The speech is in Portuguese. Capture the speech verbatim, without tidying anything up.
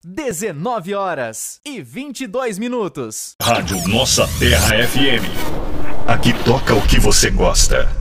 dezenove horas e vinte e dois minutos. Rádio Nossa Terra F M. Aqui toca o que você gosta.